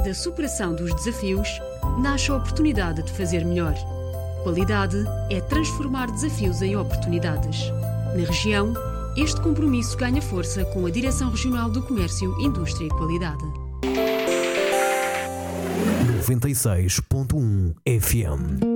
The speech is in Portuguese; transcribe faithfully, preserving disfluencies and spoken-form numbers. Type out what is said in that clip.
da superação dos desafios, nasce a oportunidade de fazer melhor. Qualidade é transformar desafios em oportunidades. Na região, este compromisso ganha força com a Direção Regional do Comércio, Indústria e Qualidade. noventa e seis ponto um F M